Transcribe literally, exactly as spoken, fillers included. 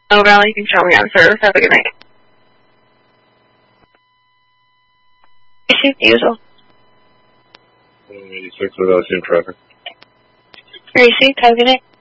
Oh, Valley, you can show me on service. Have a good night. Receive the usual. eighty-six without seeing traffic. Receive. Have a good night.